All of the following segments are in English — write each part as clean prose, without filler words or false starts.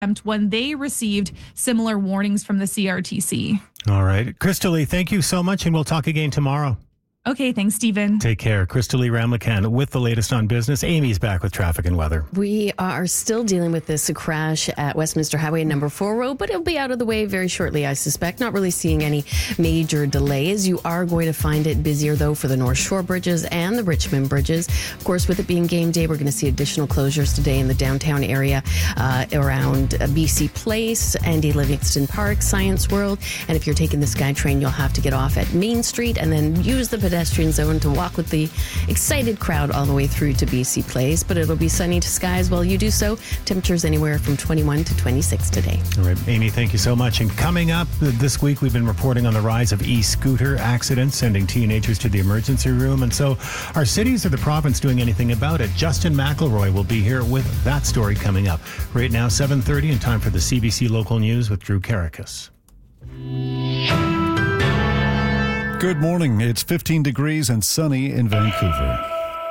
when they received similar warnings from the CRTC. All right. Crystalie, thank you so much, and we'll talk again tomorrow. Okay, thanks, Stephen. Take care. Crystalie Ramlakan with the latest on business. Amy's back with traffic and weather. We are still dealing with this crash at Westminster Highway number 4 road, but it'll be out of the way very shortly, I suspect. Not really seeing any major delays. You are going to find it busier, though, for the North Shore bridges and the Richmond bridges. Of course, with it being game day, we're going to see additional closures today in the downtown area around BC Place, Andy Livingston Park, Science World. And if you're taking the SkyTrain, you'll have to get off at Main Street and then use the pedestrian zone to walk with the excited crowd all the way through to BC Place. But it'll be sunny to skies while you do so. Temperatures anywhere from 21 to 26 today. All right, Amy, thank you so much. And coming up this week, we've been reporting on the rise of e-scooter accidents, sending teenagers to the emergency room. And so are cities or the province doing anything about it? Justin McElroy will be here with that story coming up. Right now, 7:30, and time for the CBC Local News with Drew Karakas. Good morning. It's 15 degrees and sunny in Vancouver.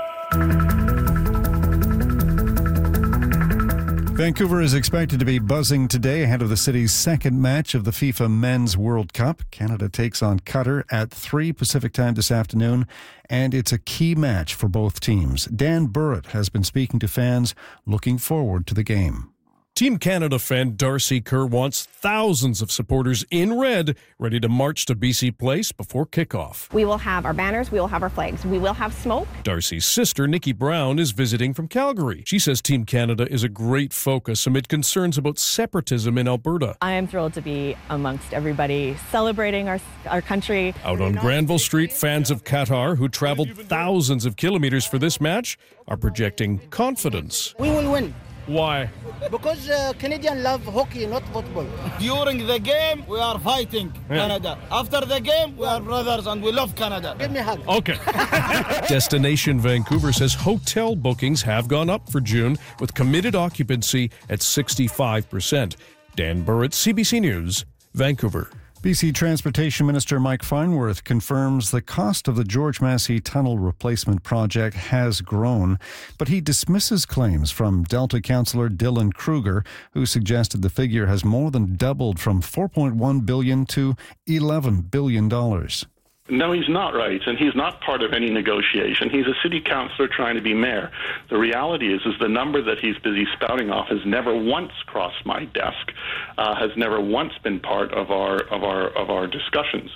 Vancouver is expected to be buzzing today ahead of the city's second match of the FIFA Men's World Cup. Canada takes on Qatar at 3 Pacific time this afternoon, and it's a key match for both teams. Dan Burrett has been speaking to fans looking forward to the game. Team Canada fan Darcy Kerr wants thousands of supporters in red ready to march to BC Place before kickoff. We will have our banners, we will have our flags, we will have smoke. Darcy's sister, Nikki Brown, is visiting from Calgary. She says Team Canada is a great focus amid concerns about separatism in Alberta. I am thrilled to be amongst everybody celebrating our country. Out on Granville Street, fans of Qatar, who traveled thousands of kilometers for this match, are projecting confidence. We will win. Why? Because Canadians love hockey, not football. During the game, we are fighting Canada. After the game, we are brothers and we love Canada. Give me a hug. Okay. Destination Vancouver says hotel bookings have gone up for June, with committed occupancy at 65%. Dan Burrett, CBC News, Vancouver. BC Transportation Minister Mike Farnworth confirms the cost of the George Massey Tunnel replacement project has grown, but he dismisses claims from Delta councillor Dylan Kruger, who suggested the figure has more than doubled from $4.1 billion to $11 billion. No, he's not right, and he's not part of any negotiation. He's a city councillor trying to be mayor. The reality is the number that he's busy spouting off has never once crossed my desk, has never once been part of our discussions.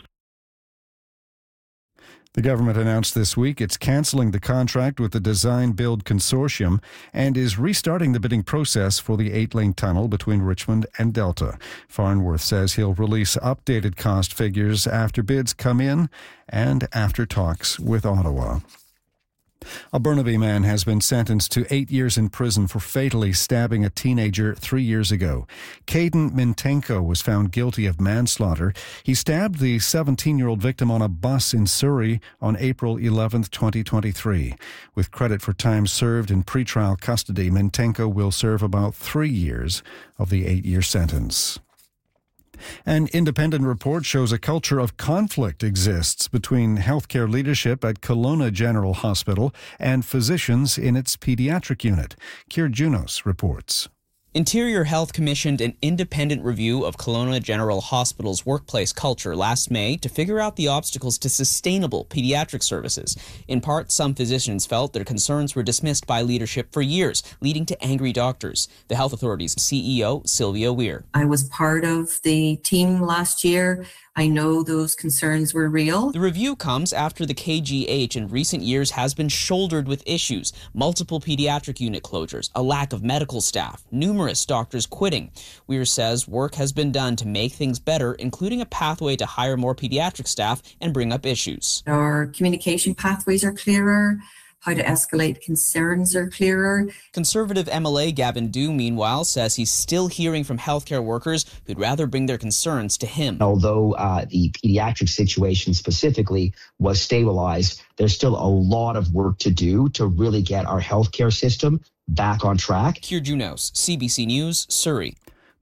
The government announced this week it's cancelling the contract with the Design Build Consortium and is restarting the bidding process for the 8-lane tunnel between Richmond and Delta. Farnworth says he'll release updated cost figures after bids come in and after talks with Ottawa. A Burnaby man has been sentenced to 8 years in prison for fatally stabbing a teenager 3 years ago. Caden Mintenko was found guilty of manslaughter. He stabbed the 17-year-old victim on a bus in Surrey on April 11, 2023. With credit for time served in pretrial custody, Mintenko will serve about 3 years of the 8-year sentence. An independent report shows a culture of conflict exists between healthcare leadership at Kelowna General Hospital and physicians in its pediatric unit. Keir Junos reports. Interior Health commissioned an independent review of Kelowna General Hospital's workplace culture last May to figure out the obstacles to sustainable pediatric services. In part, some physicians felt their concerns were dismissed by leadership for years, leading to angry doctors. The Health Authority's CEO, Sylvia Weir. I was part of the team last year. I know those concerns were real. The review comes after the KGH in recent years has been shouldered with issues. Multiple pediatric unit closures, a lack of medical staff, numerous doctors quitting. Weir says work has been done to make things better, including a pathway to hire more pediatric staff and bring up issues. Our communication pathways are clearer. How to escalate concerns are clearer. Conservative MLA Gavin Dew, meanwhile, says he's still hearing from healthcare workers who'd rather bring their concerns to him. Although the pediatric situation specifically was stabilized, there's still a lot of work to do to really get our healthcare system back on track. Keir Junos, CBC News, Surrey.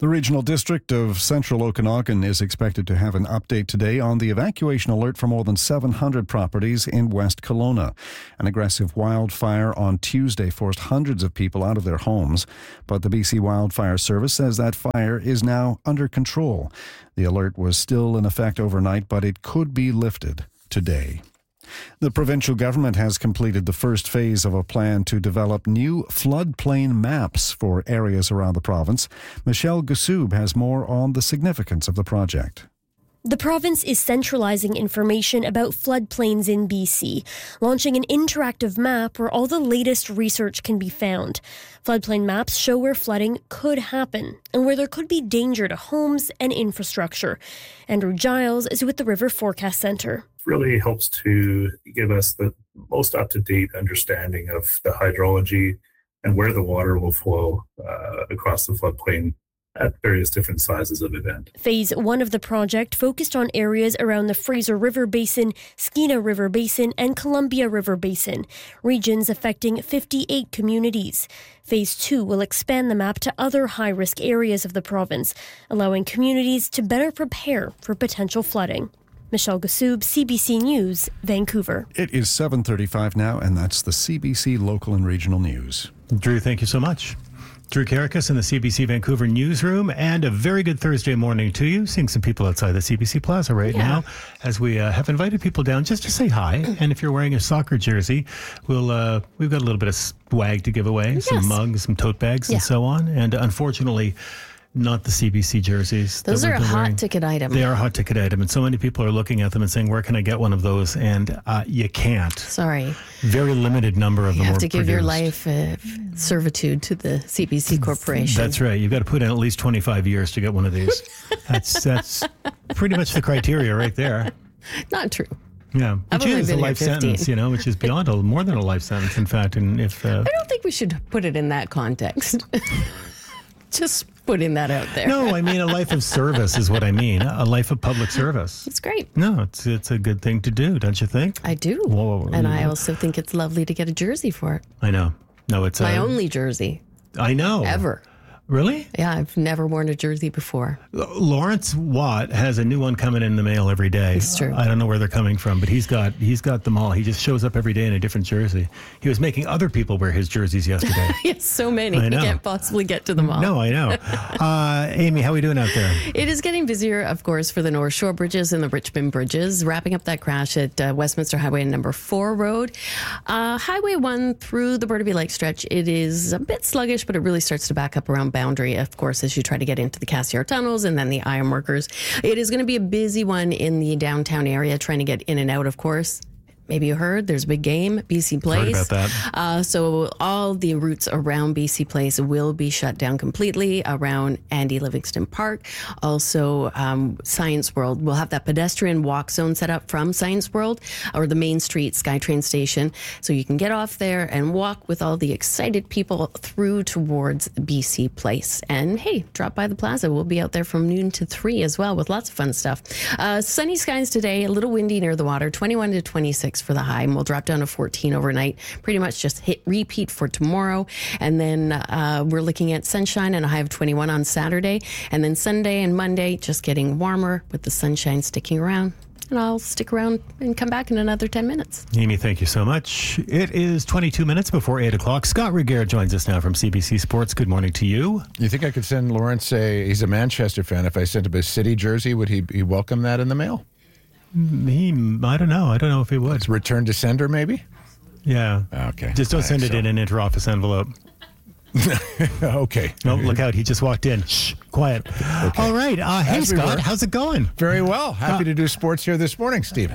The Regional District of Central Okanagan is expected to have an update today on the evacuation alert for more than 700 properties in West Kelowna. An aggressive wildfire on Tuesday forced hundreds of people out of their homes, but the BC Wildfire Service says that fire is now under control. The alert was still in effect overnight, but it could be lifted today. The provincial government has completed the first phase of a plan to develop new floodplain maps for areas around the province. Michelle Gassoub has more on the significance of the project. The province is centralizing information about floodplains in BC, launching an interactive map where all the latest research can be found. Floodplain maps show where flooding could happen and where there could be danger to homes and infrastructure. Andrew Giles is with the River Forecast Centre. Really helps to give us the most up-to-date understanding of the hydrology and where the water will flow across the floodplain at various different sizes of event. Phase 1 of the project focused on areas around the Fraser River Basin, Skeena River Basin, and Columbia River Basin, regions affecting 58 communities. Phase 2 will expand the map to other high-risk areas of the province, allowing communities to better prepare for potential flooding. Michelle Gassoub, CBC News, Vancouver. It is 7:35 now, and that's the CBC Local and Regional News. Drew, thank you so much. Drew Karakas in the CBC Vancouver newsroom, and a very good Thursday morning to you. Seeing some people outside the CBC Plaza right now as we have invited people down just to say hi. And if you're wearing a soccer jersey, we've got a little bit of swag to give away, some mugs, some tote bags, and so on. And unfortunately, not the CBC jerseys. Those are a hot ticket item. They are a hot ticket item. And so many people are looking at them and saying, where can I get one of those? And you can't. Sorry. Very limited number of them. You have to give your life servitude to the CBC Corporation. That's right. You've got to put in at least 25 years to get one of these. That's pretty much the criteria right there. Not true. Yeah, which is a life sentence, which is beyond more than a life sentence, in fact. And if I don't think we should put it in that context. Just putting that out there. No, I mean a life of service is what I mean. A life of public service. It's great. No, it's a good thing to do, don't you think? I do. Whoa, and I also think it's lovely to get a jersey for it. I know. No, it's my only jersey. I know. Ever. Really? Yeah, I've never worn a jersey before. Lawrence Watt has a new one coming in the mail every day. It's true. I don't know where they're coming from, but he's got them all. He just shows up every day in a different jersey. He was making other people wear his jerseys yesterday. Yes, so many. You can't possibly get to them all. No, I know. Amy, how are we doing out there? It is getting busier, of course, for the North Shore bridges and the Richmond bridges. Wrapping up that crash at Westminster Highway and number 4 Road. Highway 1 through the Burnaby Lake stretch, it is a bit sluggish, but it really starts to back up around Boundary, of course, as you try to get into the Cassiar tunnels and then the Ironworkers. It is going to be a busy one in the downtown area, trying to get in and out, of course. Maybe you heard there's a big game, BC Place. Heard about that. So all the routes around BC Place will be shut down completely around Andy Livingston Park. Also, Science World. We'll have that pedestrian walk zone set up from Science World or the Main Street SkyTrain station. So you can get off there and walk with all the excited people through towards BC Place. And hey, drop by the plaza. We'll be out there from noon to 3 as well with lots of fun stuff. Sunny skies today, a little windy near the water, 21 to 26 for the high, and we'll drop down to 14 overnight. Pretty much just hit repeat for tomorrow. And then we're looking at sunshine and a high of 21 on Saturday. And then Sunday and Monday, just getting warmer with the sunshine sticking around. And I'll stick around and come back in another 10 minutes. Amy, thank you so much. It is 22 minutes before 8 o'clock. Scott Regehr joins us now from CBC Sports. Good morning to you. You think I could send Lawrence he's a Manchester fan. If I sent him a City jersey, would he welcome that in the mail? I don't know. I don't know if he would. It's return to sender, maybe? Yeah. Okay. Just don't send it in an interoffice envelope. Okay. No, look out. He just walked in. Shh, quiet. Okay. All right. Hey, Scott, how's it going? Very well. Happy to do sports here this morning, Stephen.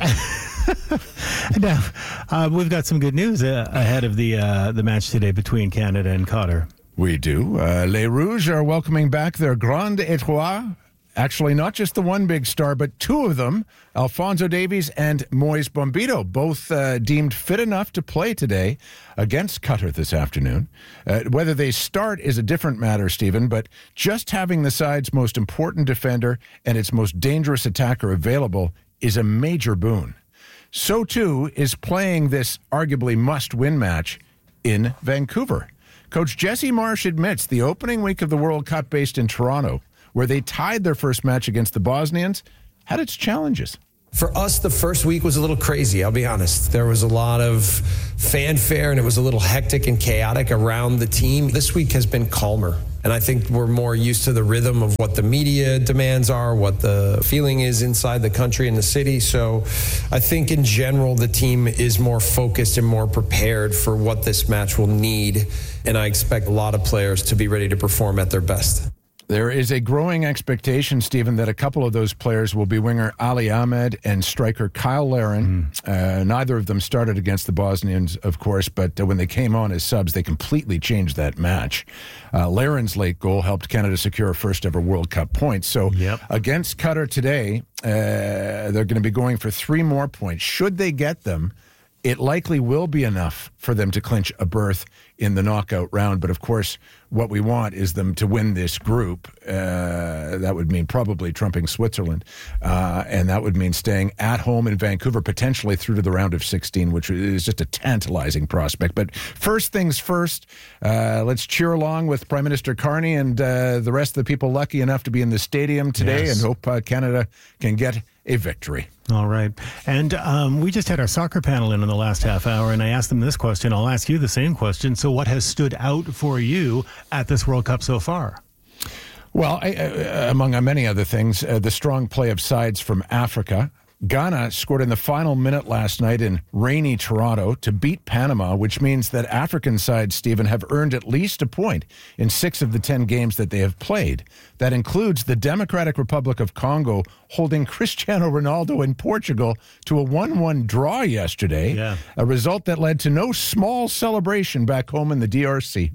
Now, we've got some good news ahead of the match today between Canada and Qatar. We do. Les Rouges are welcoming back their Grande Étoile. Actually, not just the one big star, but two of them, Alphonso Davies and Moise Bombito, both deemed fit enough to play today against Qatar this afternoon. Whether they start is a different matter, Stephen, but just having the side's most important defender and its most dangerous attacker available is a major boon. So, too, is playing this arguably must-win match in Vancouver. Coach Jesse Marsh admits the opening week of the World Cup based in Toronto where they tied their first match against the Bosnians, had its challenges. For us, the first week was a little crazy, I'll be honest. There was a lot of fanfare, and it was a little hectic and chaotic around the team. This week has been calmer, and I think we're more used to the rhythm of what the media demands are, what the feeling is inside the country and the city. So I think in general, the team is more focused and more prepared for what this match will need, and I expect a lot of players to be ready to perform at their best. There is a growing expectation, Stephen, that a couple of those players will be winger Ali Ahmed and striker Kyle Larin. Neither of them started against the Bosnians, of course, but when they came on as subs, they completely changed that match. Larin's late goal helped Canada secure a first-ever World Cup point. So against Qatar today, they're going to be going for 3 more points. Should they get them, it likely will be enough for them to clinch a berth in the knockout round. But of course, what we want is them to win this group. That would mean probably trumping Switzerland. And that would mean staying at home in Vancouver, potentially through to the round of 16, which is just a tantalizing prospect. But first things first, let's cheer along with Prime Minister Carney and the rest of the people lucky enough to be in the stadium today and hope Canada can get a victory. All right. And we just had our soccer panel in the last half hour, and I asked them this question. I'll ask you the same question. So what has stood out for you at this World Cup so far? Well, among many other things, the strong play of sides from Africa. Ghana scored in the final minute last night in rainy Toronto to beat Panama, which means that African sides, Stephen, have earned at least a point in 6 of the 10 games that they have played. That includes the Democratic Republic of Congo holding Cristiano Ronaldo in Portugal to a 1-1 draw yesterday, a result that led to no small celebration back home in the DRC.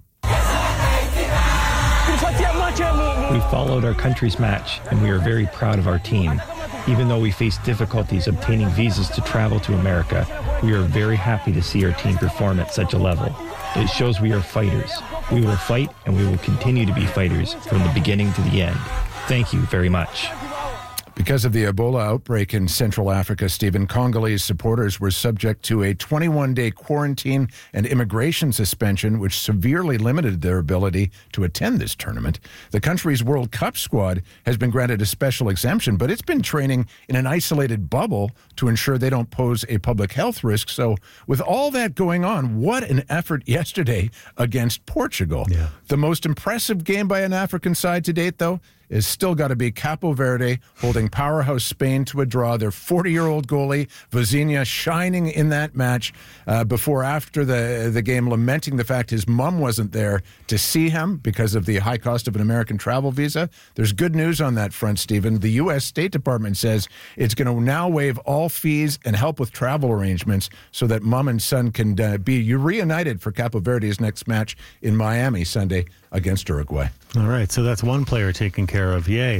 We followed our country's match, and we are very proud of our team. Even though we faced difficulties obtaining visas to travel to America, we are very happy to see our team perform at such a level. It shows we are fighters. We will fight, and we will continue to be fighters from the beginning to the end. Thank you very much. Because of the Ebola outbreak in Central Africa, Stephen, Congolese supporters were subject to a 21-day quarantine and immigration suspension, which severely limited their ability to attend this tournament. The country's World Cup squad has been granted a special exemption, but it's been training in an isolated bubble to ensure they don't pose a public health risk. So with all that going on, what an effort yesterday against Portugal. The most impressive game by an African side to date, though, is still got to be Capo Verde holding powerhouse Spain to a draw. Their 40-year-old goalie, Vozinha, shining in that match before after the game, lamenting the fact his mom wasn't there to see him because of the high cost of an American travel visa. There's good news on that front, Stephen. The U.S. State Department says it's going to now waive all fees and help with travel arrangements so that mom and son can be reunited for Capo Verde's next match in Miami Sunday against Uruguay. All right, so that's one player taken care of. Yay.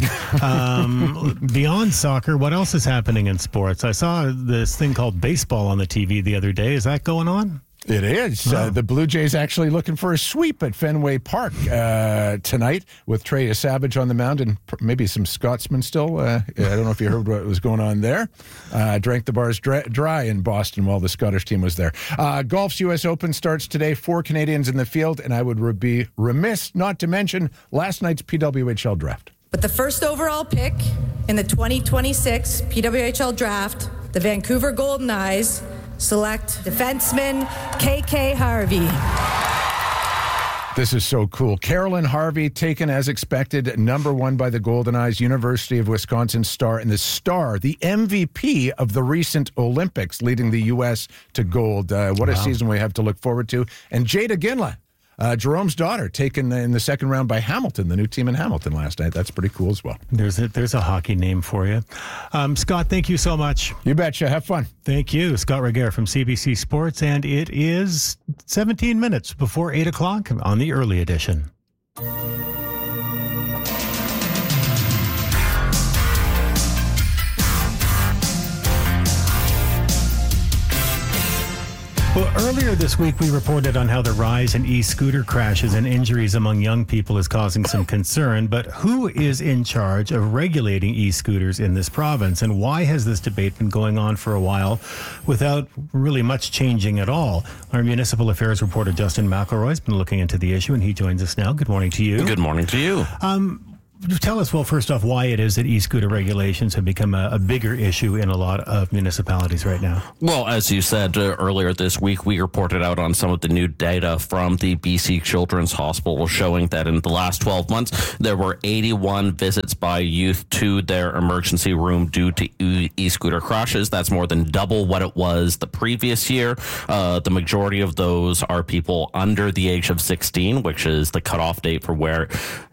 Beyond soccer, what else is happening in sports? I saw this thing called baseball on the TV the other day. Is that going on? It is. The Blue Jays actually looking for a sweep at Fenway Park tonight with Trey Savage on the mound and maybe some Scotsmen still. I don't know if you heard what was going on there. Drank the bars dry in Boston while the Scottish team was there. Golf's U.S. Open starts today. 4 Canadians in the field, and I would be remiss not to mention last night's PWHL draft. With the first overall pick in the 2026 PWHL draft, the Vancouver Golden Eyes select defenseman KK Harvey. This is so cool. Carolyn Harvey, taken as expected, number 1 by the Golden Eyes, University of Wisconsin star, and the MVP of the recent Olympics, leading the U.S. to gold. What a season we have to look forward to. And Jada Ginla, Jerome's daughter, taken in the second round by Hamilton, the new team in Hamilton last night. That's pretty cool as well. There's a hockey name for you. Scott, thank you so much. You betcha. Have fun. Thank you. Scott Regehr from CBC Sports, and it is 17 minutes before 8 o'clock on the early edition. Well, earlier this week, we reported on how the rise in e-scooter crashes and injuries among young people is causing some concern. But who is in charge of regulating e-scooters in this province? And why has this debate been going on for a while without really much changing at all? Our municipal affairs reporter, Justin McElroy, has been looking into the issue, and he joins us now. Good morning to you. Good morning to you. tell us, well, first off, why it is that e-scooter regulations have become a bigger issue in a lot of municipalities right now. Well, as you said earlier this week, we reported out on some of the new data from the BC Children's Hospital showing that in the last 12 months, there were 81 visits by youth to their emergency room due to e-scooter crashes. That's more than double what it was the previous year. The majority of those are people under the age of 16, which is the cutoff date for where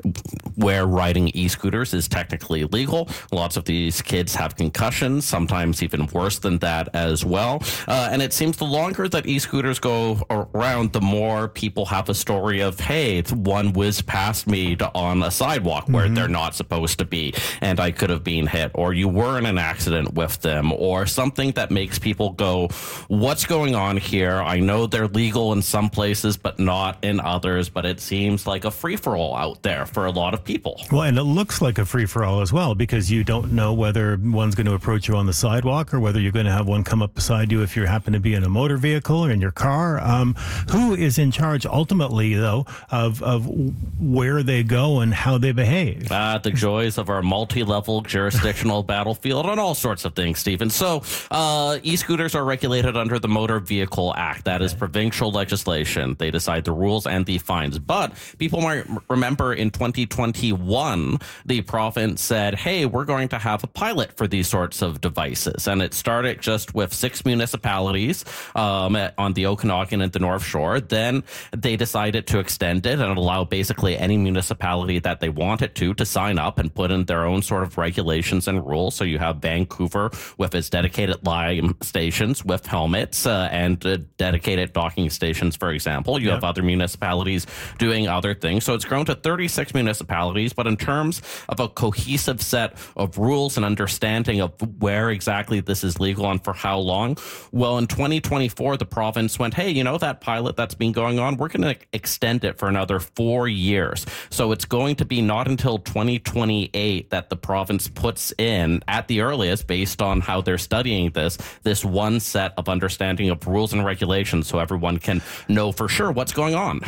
riding e-scooters is technically legal. Lots of these kids have concussions, sometimes even worse than that as well. And it seems the longer that e-scooters go around, the more people have a story of, hey, one whizzed past me on a sidewalk where they're not supposed to be, and I could have been hit, or you were in an accident with them, or something that makes people go, what's going on here? I know they're legal in some places, but not in others, but it seems like a free-for-all out there for a lot of people. Well, and it looks like a free-for-all as well, because you don't know whether one's going to approach you on the sidewalk or whether you're going to have one come up beside you if you happen to be in a motor vehicle or in your car. Who is in charge ultimately, though, of where they go and how they behave? The joys of our multi-level jurisdictional battlefield and all sorts of things, Stephen. So e-scooters are regulated under the Motor Vehicle Act. That is provincial legislation. They decide the rules and the fines. But people might remember in 2021, the province said, hey, we're going to have a pilot for these sorts of devices. And it started just with 6 municipalities on the Okanagan and the North Shore. Then they decided to extend it and allow basically any municipality that they wanted to sign up and put in their own sort of regulations and rules. So you have Vancouver with its dedicated Lime stations with helmets and dedicated docking stations, for example. You have other municipalities doing other things. So it's grown to 36 municipalities. But in terms of a cohesive set of rules and understanding of where exactly this is legal and for how long, well, in 2024, the province went, hey, you know that pilot that's been going on, we're going to extend it for another 4 years. So it's going to be not until 2028 that the province puts in, at the earliest, based on how they're studying this one set of understanding of rules and regulations so everyone can know for sure what's going on.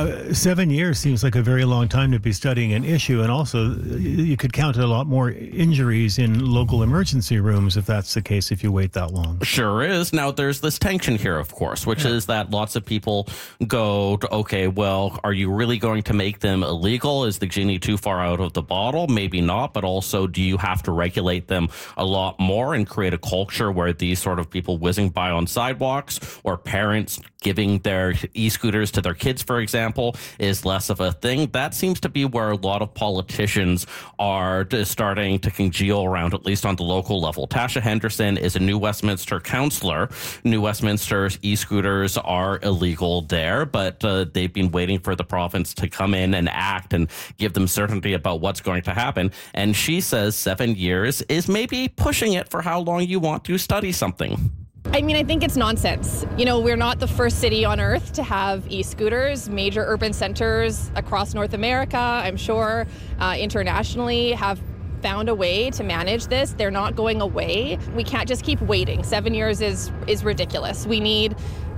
7 years seems like a very long time to be studying an issue, and also you could count a lot more injuries in local emergency rooms if that's the case, if you wait that long. Sure is. Now, there's this tension here, of course, which is that lots of people go, okay, well, are you really going to make them illegal? Is the genie too far out of the bottle? Maybe not, but also, do you have to regulate them a lot more and create a culture where these sort of people whizzing by on sidewalks or parents giving their e-scooters to their kids, for example, is less of a thing? That seems to be where a lot of politicians are starting to congeal around, at least on the local level. Tasha Henderson is a New Westminster councillor. New Westminster's e-scooters are illegal there, but they've been waiting for the province to come in and act and give them certainty about what's going to happen. And she says 7 years is maybe pushing it for how long you want to study something. I mean, I think it's nonsense. You know, we're not the first city on earth to have e-scooters. Major urban centers across North America, I'm sure, internationally have found a way to manage this. They're not going away. We can't just keep waiting. 7 years is ridiculous. We need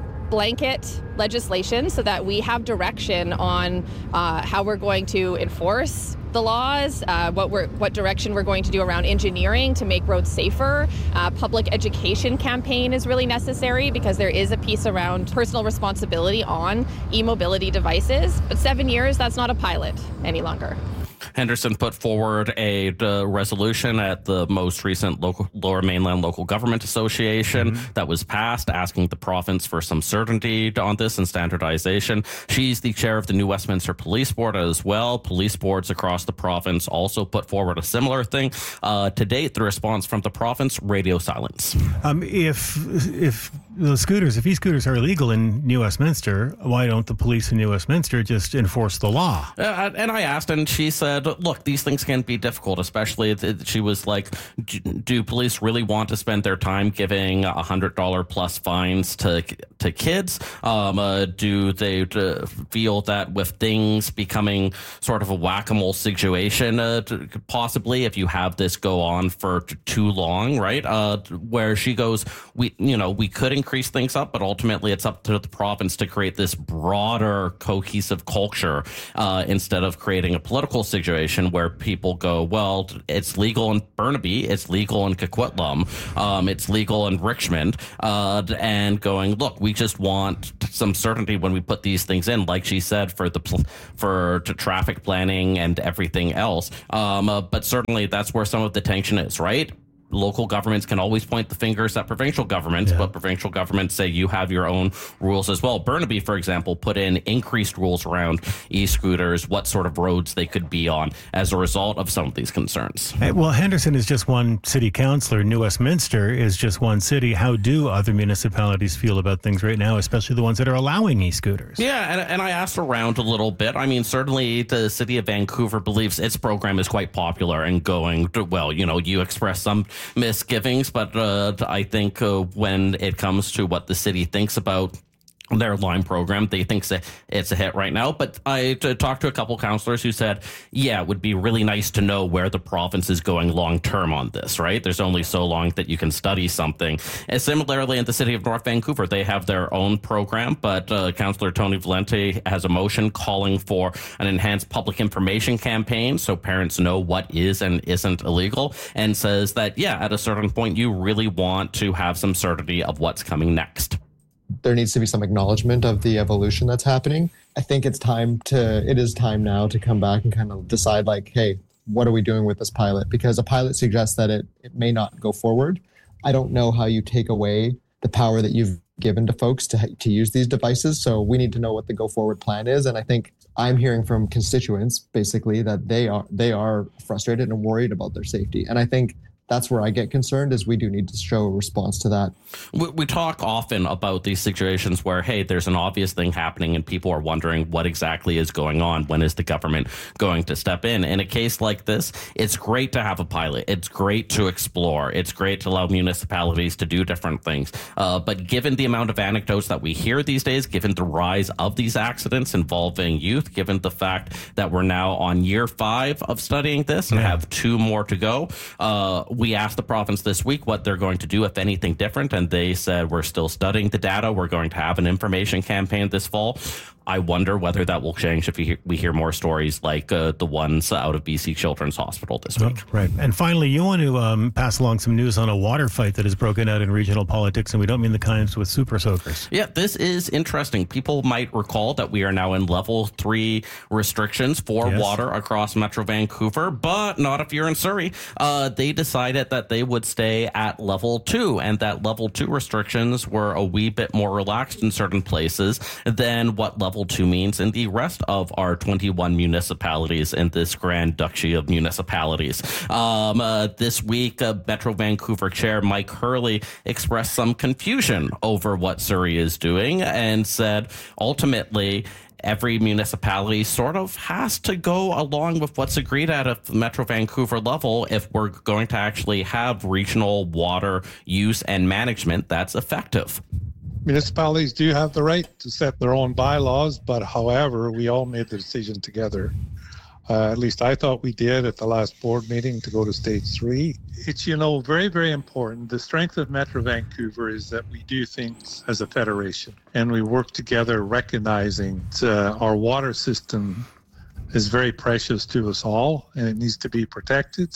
blanket legislation so that we have direction on how we're going to enforce the laws, what direction we're going to do around engineering to make roads safer. Public education campaign is really necessary because there is a piece around personal responsibility on e-mobility devices. But 7 years, that's not a pilot any longer. Henderson put forward a resolution at the most recent Lower Mainland Local Government Association that was passed, asking the province for some certainty on this and standardization. She's the chair of the New Westminster Police Board as well. Police boards across the province also put forward a similar thing. To date, the response from the province, radio silence. If the scooters, if e-scooters are illegal in New Westminster, why don't the police in New Westminster just enforce the law? And I asked, and she said, look, these things can be difficult, especially, she was like, do police really want to spend their time giving $100 plus fines to kids? Do they feel that with things becoming sort of a whack-a-mole situation, possibly if you have this go on for too long, right? Where she goes, we could increase things up, but ultimately it's up to the province to create this broader cohesive culture instead of creating a political situation where people go, well, it's legal in Burnaby, it's legal in Coquitlam, it's legal in Richmond, and going, look, we just want some certainty when we put these things in, like she said, for traffic planning and everything else. But certainly that's where some of the tension is, right? Local governments can always point the fingers at provincial governments, but provincial governments say you have your own rules as well. Burnaby, for example, put in increased rules around e-scooters, what sort of roads they could be on as a result of some of these concerns. Well, Henderson is just one city councillor. New Westminster is just one city. How do other municipalities feel about things right now, especially the ones that are allowing e-scooters? Yeah, and I asked around a little bit. I mean, certainly the city of Vancouver believes its program is quite popular and going, well, you express some misgivings, but I think when it comes to what the city thinks about their Lime program, they think it's a hit right now. But I talked to a couple councillors who said, yeah, it would be really nice to know where the province is going long term on this, right? There's only so long that you can study something. And similarly, in the city of North Vancouver, they have their own program, but Councillor Tony Valente has a motion calling for an enhanced public information campaign so parents know what is and isn't illegal, and says that, yeah, at a certain point, you really want to have some certainty of what's coming next. There needs to be some acknowledgement of the evolution that's happening. I think it is time now to come back and kind of decide, like, hey, what are we doing with this pilot? Because a pilot suggests that it may not go forward. I don't know how you take away the power that you've given to folks to use these devices. So we need to know what the go forward plan is. And I think I'm hearing from constituents basically that they are frustrated and worried about their safety. And I think that's where I get concerned, is we do need to show a response to that. We talk often about these situations where, hey, there's an obvious thing happening and people are wondering what exactly is going on. When is the government going to step in? In a case like this, it's great to have a pilot. It's great to explore. It's great to allow municipalities to do different things. But given the amount of anecdotes that we hear these days, given the rise of these accidents involving youth, given the fact that we're now on year 5 of studying this and have 2 more to go, we asked the province this week what they're going to do, if anything different, and they said, we're still studying the data. We're going to have an information campaign this fall. I wonder whether that will change if we hear more stories like the ones out of BC Children's Hospital this week. Right. And finally, you want to pass along some news on a water fight that has broken out in regional politics, and we don't mean the kinds with super soakers. Yeah, this is interesting. People might recall that we are now in level 3 restrictions for water across Metro Vancouver, but not if you're in Surrey. They decided that they would stay at level 2, and that level 2 restrictions were a wee bit more relaxed in certain places than what level 2 means in the rest of our 21 municipalities in this Grand Duchy of municipalities. This week, Metro Vancouver Chair Mike Hurley expressed some confusion over what Surrey is doing and said, ultimately, every municipality sort of has to go along with what's agreed at the Metro Vancouver level if we're going to actually have regional water use and management that's effective. Municipalities do have the right to set their own bylaws, but however, we all made the decision together. At least I thought we did at the last board meeting to go to stage 3. It's, very, very important. The strength of Metro Vancouver is that we do things as a federation and we work together, recognizing our water system is very precious to us all and it needs to be protected.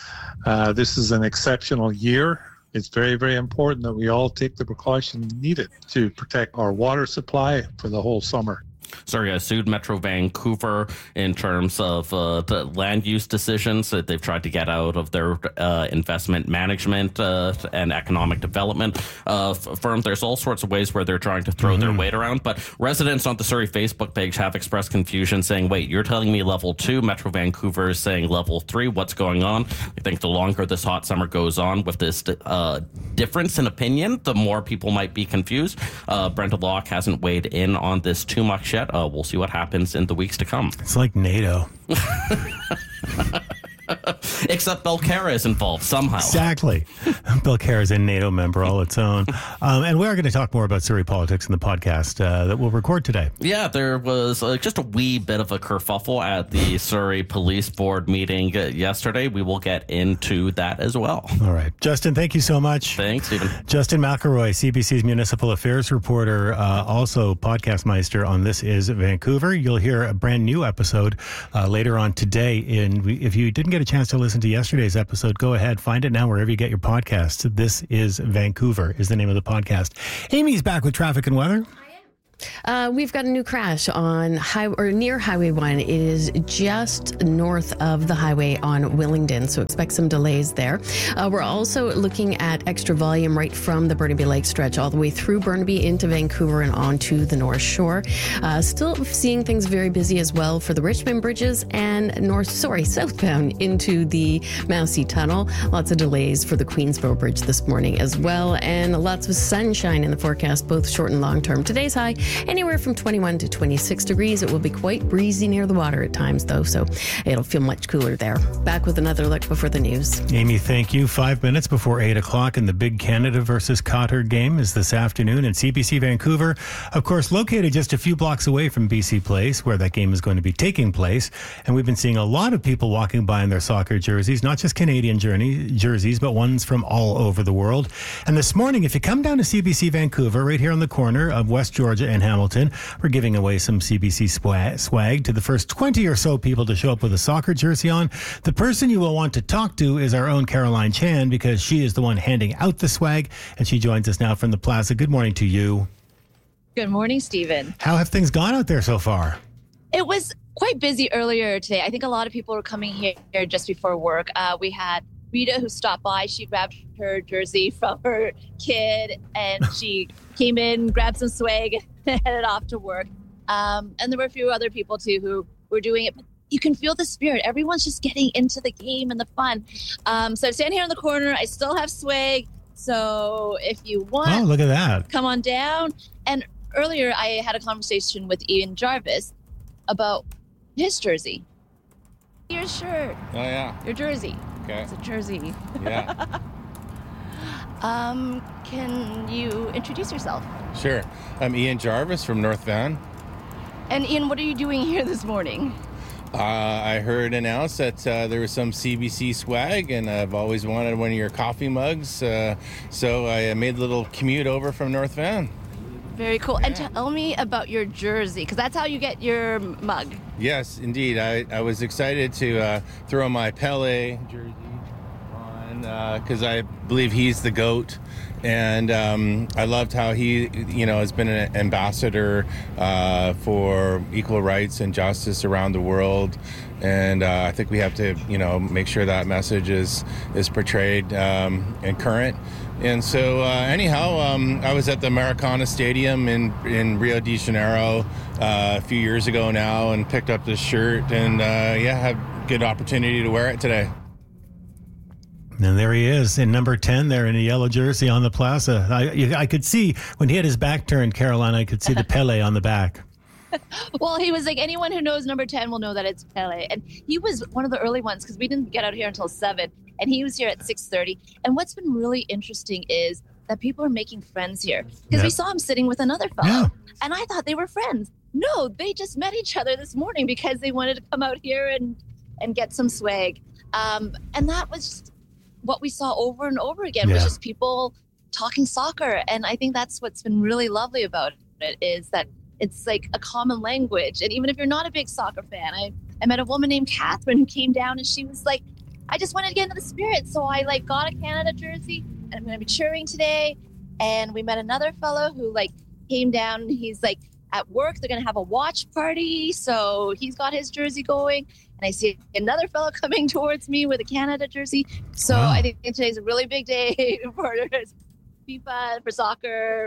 This is an exceptional year. It's very, very important that we all take the precautions needed to protect our water supply for the whole summer. Surrey sued Metro Vancouver in terms of the land use decisions that they've tried to get out of their investment management and economic development firm. There's all sorts of ways where they're trying to throw their weight around, but residents on the Surrey Facebook page have expressed confusion, saying, wait, you're telling me level 2, Metro Vancouver is saying level 3, what's going on? I think the longer this hot summer goes on with this difference in opinion, the more people might be confused. Brenda Locke hasn't weighed in on this too much yet. We'll see what happens in the weeks to come. It's like NATO. Except Belcarra is involved somehow. Exactly. Belcarra is a NATO member all its own. And we are going to talk more about Surrey politics in the podcast that we'll record today. Yeah, there was just a wee bit of a kerfuffle at the Surrey Police Board meeting yesterday. We will get into that as well. All right. Justin, thank you so much. Thanks, Stephen. Justin McElroy, CBC's municipal affairs reporter, also podcast meister on This Is Vancouver. You'll hear a brand new episode later on today. If you didn't get a chance to listen to yesterday's episode, go ahead, find it now wherever you get your podcasts. This is Vancouver is the name of the podcast. Amy's back with traffic and weather. We've got a new crash on near Highway 1. It is just north of the highway on Willingdon, so expect some delays there. We're also looking at extra volume right from the Burnaby Lake stretch all the way through Burnaby into Vancouver and onto the North Shore. Still seeing things very busy as well for the Richmond bridges and southbound into the Massey Tunnel. Lots of delays for the Queensboro Bridge this morning as well, and lots of sunshine in the forecast, both short and long term. Today's high anywhere from 21 to 26 degrees. It will be quite breezy near the water at times, though, so it'll feel much cooler there. Back with another look before the news. Amy, thank you. 5 minutes before 8 o'clock, and the big Canada versus Qatar game is this afternoon in CBC Vancouver. Of course, located just a few blocks away from BC Place, where that game is going to be taking place. And we've been seeing a lot of people walking by in their soccer jerseys, not just Canadian jerseys, but ones from all over the world. And this morning, if you come down to CBC Vancouver, right here on the corner of West Georgia and Hamilton, we're giving away some CBC swag to the first 20 or so people to show up with a soccer jersey on. The person you will want to talk to is our own Caroline Chan, because she is the one handing out the swag, and she joins us now from the plaza. Good morning to you. Good morning, Stephen. How have things gone out there so far? It was quite busy earlier today. I think a lot of people were coming here just before work. We had Rita who stopped by. She grabbed her jersey from her kid and she came in, grabbed some swag, and headed off to work. And there were a few other people too who were doing it. But you can feel the spirit. Everyone's just getting into the game and the fun. So I stand here in the corner. I still have swag. So if you want, look at that. Come on down. And earlier I had a conversation with Ian Jarvis about his jersey. Your shirt. Oh, yeah. Your jersey. Okay. It's a jersey. Yeah. Can you introduce yourself? Sure. I'm Ian Jarvis from North Van. And Ian, what are you doing here this morning? I heard announced that there was some CBC swag, and I've always wanted one of your coffee mugs, so I made a little commute over from North Van. Very cool. Yeah. And tell me about your jersey, because that's how you get your mug. Yes, indeed. I was excited to throw my Pele jersey on because I believe he's the GOAT. And I loved how he, has been an ambassador for equal rights and justice around the world. And I think we have to, make sure that message is portrayed and current. And so, I was at the Maracana Stadium in Rio de Janeiro a few years ago now and picked up this shirt and, had a good opportunity to wear it today. And there he is in number 10 there in a yellow jersey on the plaza. I could see when he had his back turned, Caroline, I could see the Pele on the back. Well, he was like, anyone who knows number 10 will know that it's Pele. And he was one of the early ones because we didn't get out here until 7. And he was here at 6:30. And what's been really interesting is that people are making friends here. Because we saw him sitting with another fellow. Yeah. And I thought they were friends. No, they just met each other this morning because they wanted to come out here and get some swag. And that was just what we saw over and over again was just people talking soccer. And I think that's what's been really lovely about it is that it's like a common language. And even if you're not a big soccer fan, I met a woman named Catherine who came down and she was like, I just wanted to get into the spirit. So I got a Canada jersey and I'm going to be cheering today. And we met another fellow who came down and he's like, at work, they're going to have a watch party. So he's got his jersey going. And I see another fellow coming towards me with a Canada jersey. So I think today's a really big day for FIFA, for soccer.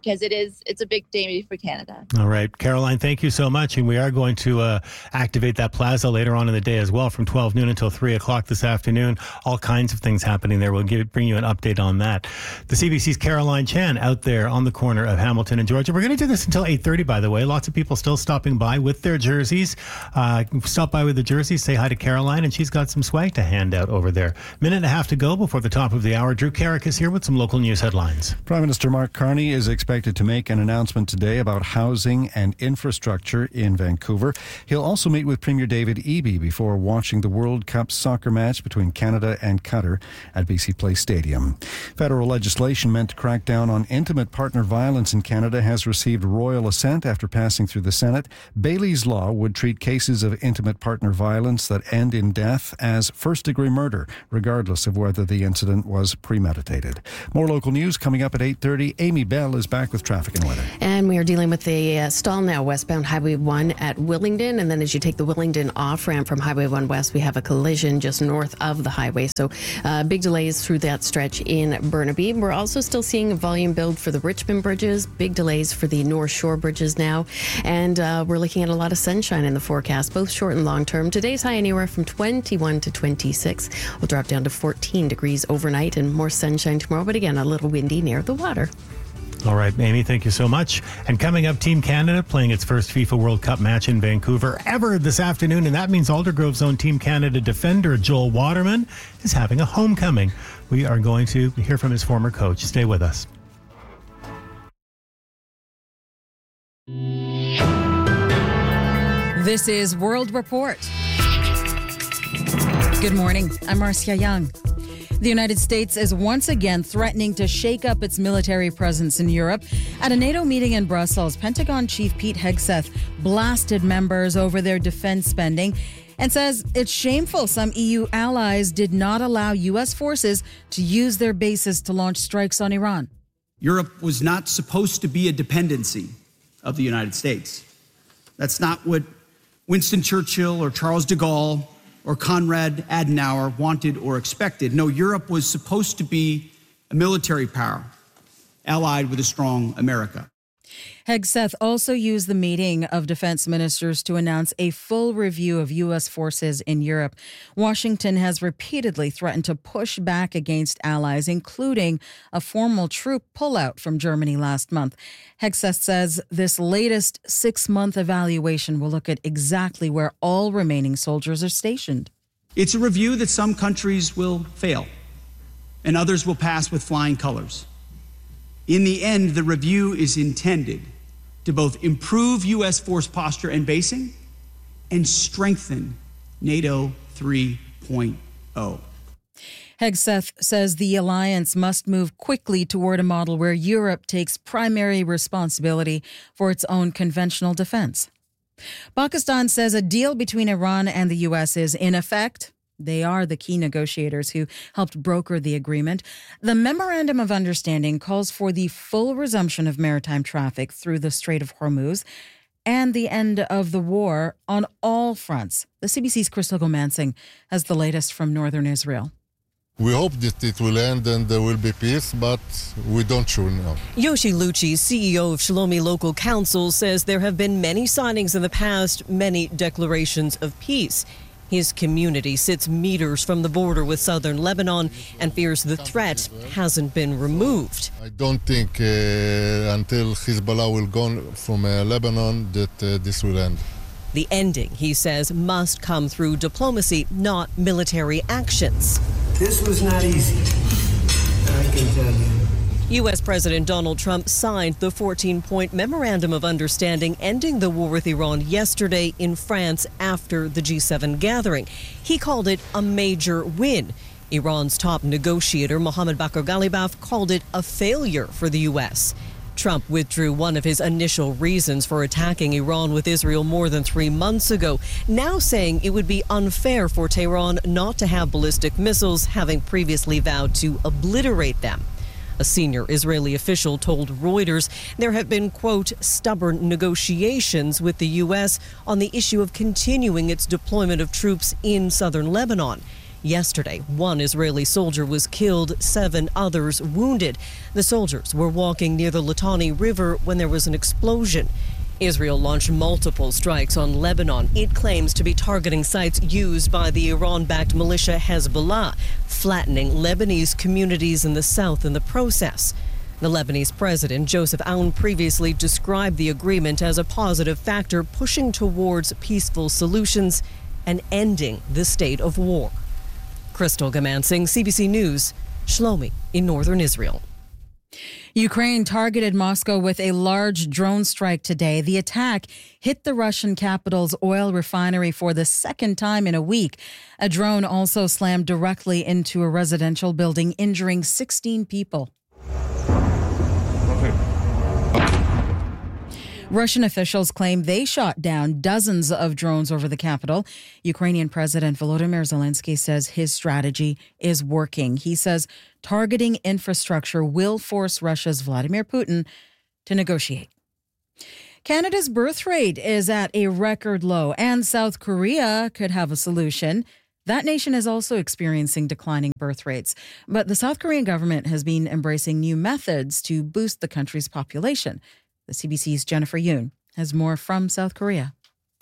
because it's a big day for Canada. All right, Caroline, thank you so much. And we are going to activate that plaza later on in the day as well, from 12 noon until 3 o'clock this afternoon. All kinds of things happening there. We'll bring you an update on that. The CBC's Caroline Chan out there on the corner of Hamilton and Georgia. We're going to do this until 8:30, by the way. Lots of people still stopping by with their jerseys. Stop by with the jerseys, say hi to Caroline, and she's got some swag to hand out over there. Minute and a half to go before the top of the hour. Drew Carrick is here with some local news headlines. Prime Minister Mark Carney is expected to make an announcement today about housing and infrastructure in Vancouver. He'll also meet with Premier David Eby before watching the World Cup soccer match between Canada and Qatar at BC Place Stadium. Federal legislation meant to crack down on intimate partner violence in Canada has received royal assent after passing through the Senate. Bailey's Law would treat cases of intimate partner violence that end in death as first-degree murder, regardless of whether the incident was premeditated. More local news coming up at 8:30. Amy Bell is back with traffic and weather. And we are dealing with the stall now, westbound Highway 1 at Willingdon. And then as you take the Willingdon off-ramp from Highway 1 West, we have a collision just north of the highway. So big delays through that stretch in Burnaby. We're also still seeing a volume build for the Richmond bridges, big delays for the North Shore bridges now. And we're looking at a lot of sunshine in the forecast, both short and long term. Today's high anywhere from 21 to 26. We'll drop down to 14 degrees overnight and more sunshine tomorrow. But again, a little windy near the water. All right, Amy, thank you so much. And coming up, Team Canada playing its first FIFA World Cup match in Vancouver ever this afternoon. And that means Aldergrove's own Team Canada defender, Joel Waterman, is having a homecoming. We are going to hear from his former coach. Stay with us. This is World Report. Good morning. I'm Marcia Young. The United States is once again threatening to shake up its military presence in Europe. At a NATO meeting in Brussels, Pentagon Chief Pete Hegseth blasted members over their defense spending and says it's shameful some EU allies did not allow U.S. forces to use their bases to launch strikes on Iran. Europe was not supposed to be a dependency of the United States. That's not what Winston Churchill or Charles de Gaulle or Konrad Adenauer wanted or expected. No, Europe was supposed to be a military power allied with a strong America. Hegseth also used the meeting of defense ministers to announce a full review of U.S. forces in Europe. Washington has repeatedly threatened to push back against allies, including a formal troop pullout from Germany last month. Hegseth says this latest 6-month evaluation will look at exactly where all remaining soldiers are stationed. It's a review that some countries will fail and others will pass with flying colors. In the end, the review is intended to both improve U.S. force posture and basing and strengthen NATO 3.0. Hegseth says the alliance must move quickly toward a model where Europe takes primary responsibility for its own conventional defense. Pakistan says a deal between Iran and the U.S. is in effect. They are the key negotiators who helped broker the agreement. The Memorandum of Understanding calls for the full resumption of maritime traffic through the Strait of Hormuz and the end of the war on all fronts. The CBC's Crystal Gomansing has the latest from northern Israel. We hope that it will end and there will be peace, but we don't sure know. Yoshi Lucci, CEO of Shalomi Local Council, says there have been many signings in the past, many declarations of peace. His community sits meters from the border with southern Lebanon and fears the threat hasn't been removed. I don't think until Hezbollah will go from Lebanon that this will end. The ending, he says, must come through diplomacy, not military actions. This was not easy, I can tell you. U.S. President Donald Trump signed the 14-point Memorandum of Understanding ending the war with Iran yesterday in France after the G7 gathering. He called it a major win. Iran's top negotiator, Mohammad Bakr Ghalibaf, called it a failure for the U.S. Trump withdrew one of his initial reasons for attacking Iran with Israel more than 3 months ago, now saying it would be unfair for Tehran not to have ballistic missiles, having previously vowed to obliterate them. A senior Israeli official told Reuters there have been, quote, stubborn negotiations with the U.S. on the issue of continuing its deployment of troops in southern Lebanon. Yesterday, one Israeli soldier was killed, 7 others wounded. The soldiers were walking near the Litani River when there was an explosion. Israel launched multiple strikes on Lebanon. It claims to be targeting sites used by the Iran-backed militia Hezbollah, flattening Lebanese communities in the south in the process. The Lebanese president, Joseph Aoun, previously described the agreement as a positive factor pushing towards peaceful solutions and ending the state of war. Crystal Gamansing, CBC News, Shlomi in northern Israel. Ukraine targeted Moscow with a large drone strike today. The attack hit the Russian capital's oil refinery for the second time in a week. A drone also slammed directly into a residential building, injuring 16 people. Russian officials claim they shot down dozens of drones over the capital. Ukrainian President Volodymyr Zelensky says his strategy is working. He says targeting infrastructure will force Russia's Vladimir Putin to negotiate. Canada's birth rate is at a record low, and South Korea could have a solution. That nation is also experiencing declining birth rates. But the South Korean government has been embracing new methods to boost the country's population. The CBC's Jennifer Yoon has more from South Korea.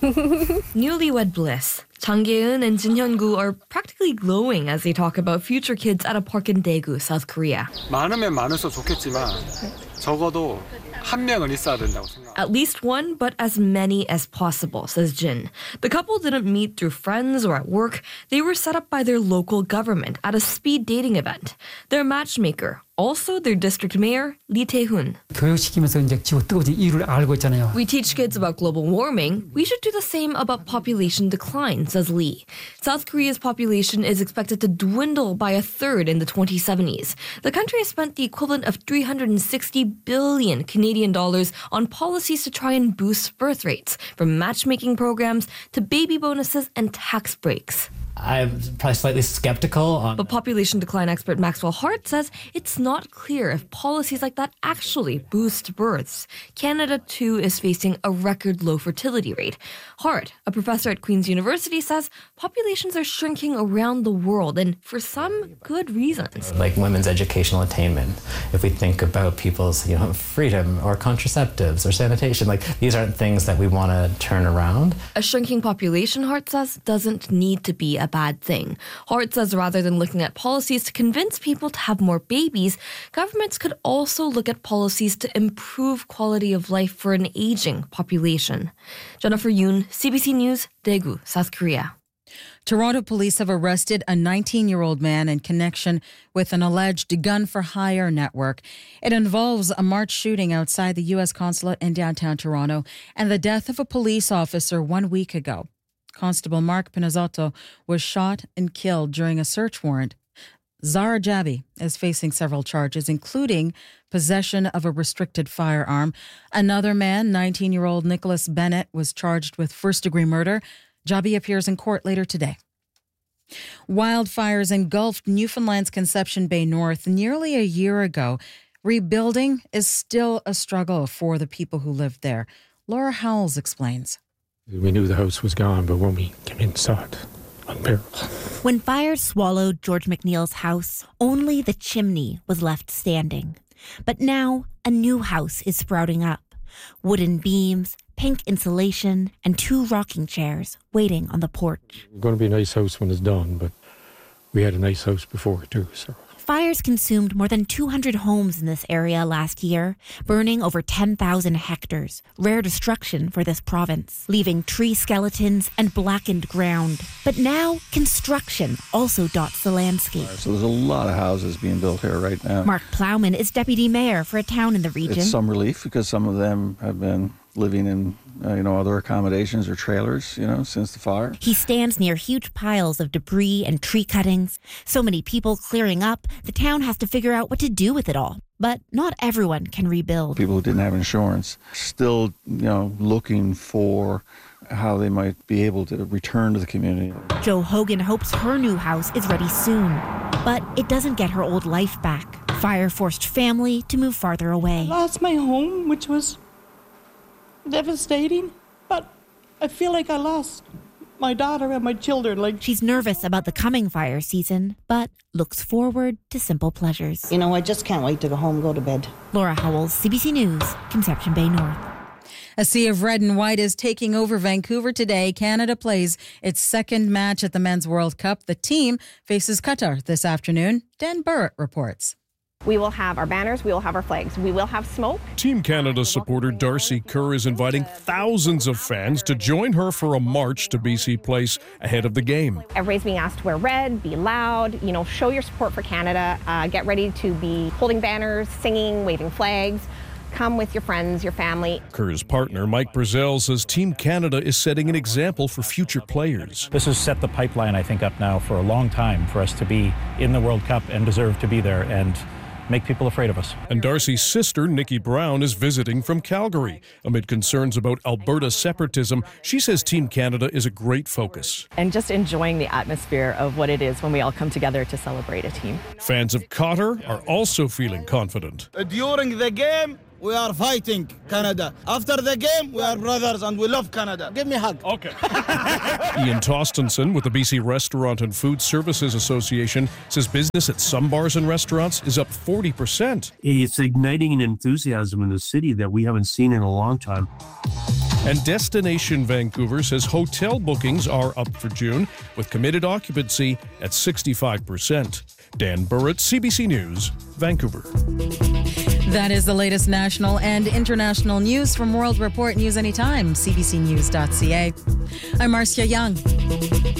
Newlywed bliss. Chang Ge-eun and Jin Hyun-gu are practically glowing as they talk about future kids at a park in Daegu, South Korea. 많으면 많을수록 좋겠지만 적어도 한 명은 있어야 된다고 생각합니다. At least one, but as many as possible, says Jin. The couple didn't meet through friends or at work. They were set up by their local government at a speed dating event. Their matchmaker, also their district mayor, Lee Tae-hoon. 교육시키면서 이제 지구 뜨거워진 이유를 알고 있잖아요. We teach kids about global warming. We should do the same about population decline, says Lee. South Korea's population is expected to dwindle by a third in the 2070s. The country has spent the equivalent of 360 billion Canadian dollars on policies to try and boost birth rates, from matchmaking programs to baby bonuses and tax breaks. I'm probably slightly skeptical on. But population decline expert Maxwell Hart says it's not clear if policies like that actually boost births. Canada, too, is facing a record low fertility rate. Hart, a professor at Queen's University, says populations are shrinking around the world, and for some good reasons. Like women's educational attainment. If we think about people's, freedom or contraceptives or sanitation, these aren't things that we want to turn around. A shrinking population, Hart says, doesn't need to be a bad thing. Hart says rather than looking at policies to convince people to have more babies, governments could also look at policies to improve quality of life for an aging population. Jennifer Yoon, CBC News, Daegu, South Korea. Toronto police have arrested a 19-year-old man in connection with an alleged gun-for-hire network. It involves a March shooting outside the U.S. consulate in downtown Toronto and the death of a police officer 1 week ago. Constable Mark Pinazotto was shot and killed during a search warrant. Zara Jabi is facing several charges, including possession of a restricted firearm. Another man, 19-year-old Nicholas Bennett, was charged with first-degree murder. Jabi appears in court later today. Wildfires engulfed Newfoundland's Conception Bay North nearly a year ago. Rebuilding is still a struggle for the people who lived there. Laura Howells explains. We knew the house was gone, but when we came in, saw it unbearable. When fires swallowed George McNeil's house, only the chimney was left standing. But now a new house is sprouting up. Wooden beams, pink insulation, and 2 rocking chairs waiting on the porch. It's going to be a nice house when it's done, but we had a nice house before too, so. Fires consumed more than 200 homes in this area last year, burning over 10,000 hectares, rare destruction for this province, leaving tree skeletons and blackened ground. But now, construction also dots the landscape. So there's a lot of houses being built here right now. Mark Plowman is deputy mayor for a town in the region. It's some relief because some of them have been living in other accommodations or trailers, since the fire. He stands near huge piles of debris and tree cuttings. So many people clearing up, the town has to figure out what to do with it all. But not everyone can rebuild. People who didn't have insurance still, looking for how they might be able to return to the community. Jo Hogan hopes her new house is ready soon, but it doesn't get her old life back. Fire forced family to move farther away. I lost my home, which was devastating, but I feel like I lost my daughter and my children. She's nervous about the coming fire season, but looks forward to simple pleasures. You know, I just can't wait to go home and go to bed. Laura Howells, CBC News, Conception Bay North. A sea of red and white is taking over Vancouver today. Canada plays its second match at the Men's World Cup. The team faces Qatar this afternoon. Dan Burrett reports. We will have our banners, we will have our flags, we will have smoke. Team Canada supporter Darcy Kerr is inviting thousands of fans to join her for a march to BC Place ahead of the game. Everybody's being asked to wear red, be loud, show your support for Canada, get ready to be holding banners, singing, waving flags. Come with your friends, your family. Kerr's partner, Mike Brazell, says Team Canada is setting an example for future players. This has set the pipeline, I think, up now for a long time for us to be in the World Cup and deserve to be there and make people afraid of us. And Darcy's sister, Nikki Brown, is visiting from Calgary. Amid concerns about Alberta separatism, she says Team Canada is a great focus. And just enjoying the atmosphere of what it is when we all come together to celebrate a team. Fans of Qatar are also feeling confident. During the game, we are fighting Canada. After the game, we are brothers and we love Canada. Give me a hug. Okay. Ian Tostenson with the BC Restaurant and Food Services Association says business at some bars and restaurants is up 40%. It's igniting an enthusiasm in the city that we haven't seen in a long time. And Destination Vancouver says hotel bookings are up for June, with committed occupancy at 65%. Dan Burrett, CBC News, Vancouver. That is the latest national and international news from World Report News Anytime, cbcnews.ca. I'm Marcia Young.